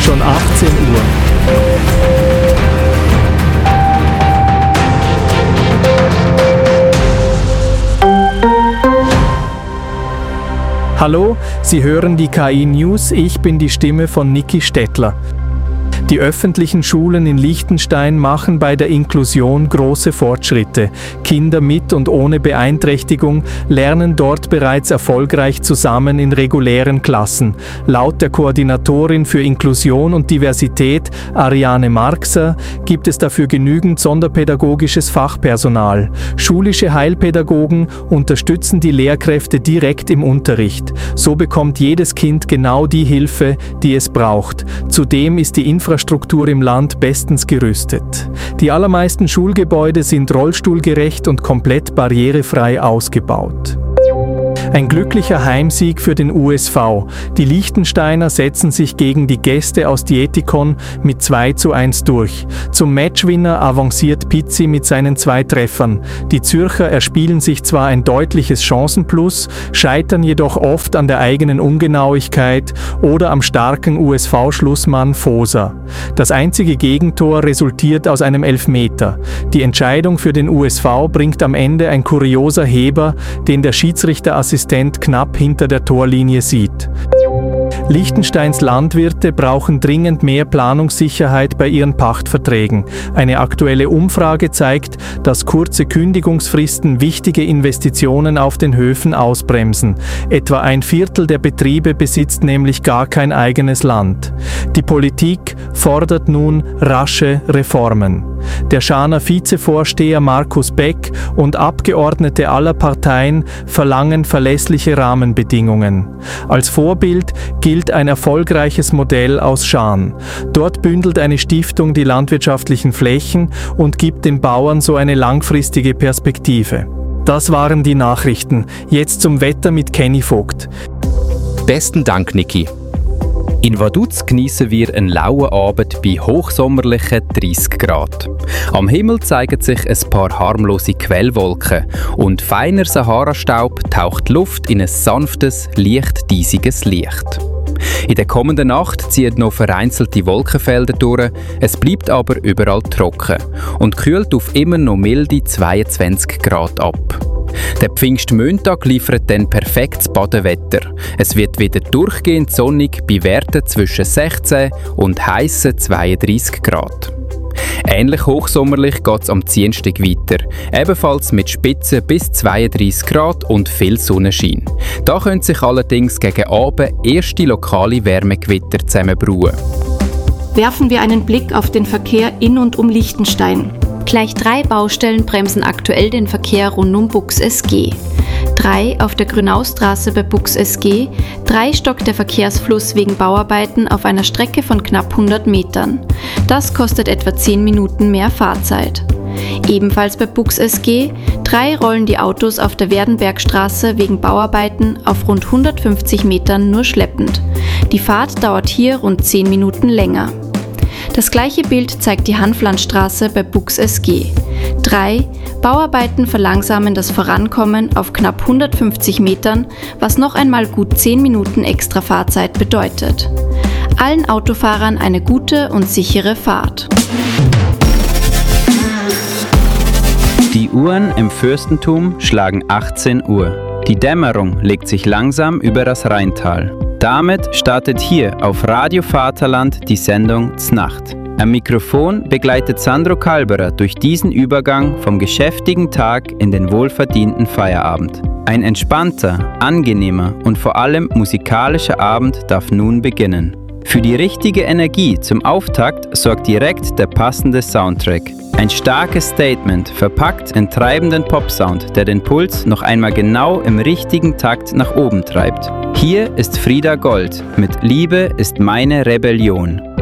schon 18 Uhr. Hallo, Sie hören die KI News, ich bin die Stimme von Niki Stettler. Die öffentlichen Schulen in Liechtenstein machen bei der Inklusion große Fortschritte. Kinder mit und ohne Beeinträchtigung lernen dort bereits erfolgreich zusammen in regulären Klassen. Laut der Koordinatorin für Inklusion und Diversität, Ariane Marxer, gibt es dafür genügend sonderpädagogisches Fachpersonal. Schulische Heilpädagogen unterstützen die Lehrkräfte direkt im Unterricht. So bekommt jedes Kind genau die Hilfe, die es braucht. Zudem ist die Infrastruktur im Land bestens gerüstet. Die allermeisten Schulgebäude sind rollstuhlgerecht und komplett barrierefrei ausgebaut. Ein glücklicher Heimsieg für den USV. Die Liechtensteiner setzen sich gegen die Gäste aus Dietikon mit 2:1 durch. Zum Matchwinner avanciert Pizzi mit seinen 2 Treffern. Die Zürcher erspielen sich zwar ein deutliches Chancenplus, scheitern jedoch oft an der eigenen Ungenauigkeit oder am starken USV-Schlussmann Fosa. Das einzige Gegentor resultiert aus einem Elfmeter. Die Entscheidung für den USV bringt am Ende ein kurioser Heber, den der Schiedsrichterassistent knapp hinter der Torlinie sieht. Liechtensteins Landwirte brauchen dringend mehr Planungssicherheit bei ihren Pachtverträgen. Eine aktuelle Umfrage zeigt, dass kurze Kündigungsfristen wichtige Investitionen auf den Höfen ausbremsen. Etwa 1/4 der Betriebe besitzt nämlich gar kein eigenes Land. Die Politik fordert nun rasche Reformen. Der Schaner Vizevorsteher Markus Beck und Abgeordnete aller Parteien verlangen verlässliche Rahmenbedingungen. Als Vorbild gilt ein erfolgreiches Modell aus Schaan. Dort bündelt eine Stiftung die landwirtschaftlichen Flächen und gibt den Bauern so eine langfristige Perspektive. Das waren die Nachrichten. Jetzt zum Wetter mit Kenny Vogt. Besten Dank, Niki. In Vaduz geniessen wir einen lauen Abend bei hochsommerlichen 30 Grad. Am Himmel zeigen sich ein paar harmlose Quellwolken und feiner Sahara-Staub taucht die Luft in ein sanftes, leicht diesiges Licht. In der kommenden Nacht ziehen noch vereinzelte Wolkenfelder durch, es bleibt aber überall trocken und kühlt auf immer noch milde 22 Grad ab. Der Pfingstmontag liefert dann perfektes Badewetter. Es wird wieder durchgehend sonnig bei Werten zwischen 16 und heissen 32 Grad. Ähnlich hochsommerlich geht es am Dienstag weiter, ebenfalls mit Spitzen bis 32 Grad und viel Sonnenschein. Da können sich allerdings gegen Abend erste lokale Wärmegewitter zusammenbrauen. Werfen wir einen Blick auf den Verkehr in und um Liechtenstein. Gleich 3 Baustellen bremsen aktuell den Verkehr rund um Bux SG. 3 auf der Grünaustraße bei Bux SG, 3 stockt der Verkehrsfluss wegen Bauarbeiten auf einer Strecke von knapp 100 Metern. Das kostet etwa 10 Minuten mehr Fahrzeit. Ebenfalls bei Bux SG, 3 rollen die Autos auf der Werdenbergstraße wegen Bauarbeiten auf rund 150 Metern nur schleppend. Die Fahrt dauert hier rund 10 Minuten länger. Das gleiche Bild zeigt die Hanflandstraße bei Bux SG. 3 Bauarbeiten verlangsamen das Vorankommen auf knapp 150 Metern, was noch einmal gut 10 Minuten extra Fahrzeit bedeutet. Allen Autofahrern eine gute und sichere Fahrt. Die Uhren im Fürstentum schlagen 18 Uhr. Die Dämmerung legt sich langsam über das Rheintal. Damit startet hier auf Radio Vaterland die Sendung Znacht. Am Mikrofon begleitet Sandro Kalberer durch diesen Übergang vom geschäftigen Tag in den wohlverdienten Feierabend. Ein entspannter, angenehmer und vor allem musikalischer Abend darf nun beginnen. Für die richtige Energie zum Auftakt sorgt direkt der passende Soundtrack. Ein starkes Statement, verpackt in treibenden Popsound, der den Puls noch einmal genau im richtigen Takt nach oben treibt. Hier ist Frieda Gold mit Liebe ist meine Rebellion.